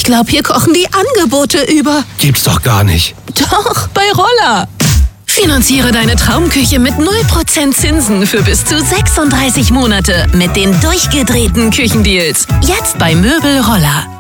Ich glaube, hier kochen die Angebote über. Gibt's doch gar nicht. Doch, bei Roller. Finanziere deine Traumküche mit 0% Zinsen für bis zu 36 Monate mit den durchgedrehten Küchendeals. Jetzt bei Möbel Roller.